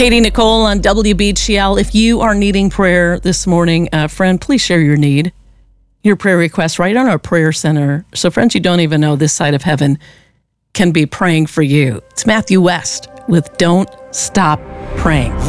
Katie Nicole on WBGL. If you are needing prayer this morning, friend, please share your need, your prayer request right on our prayer center. So friends you don't even know this side of heaven can be praying for you. It's Matthew West with Don't Stop Praying.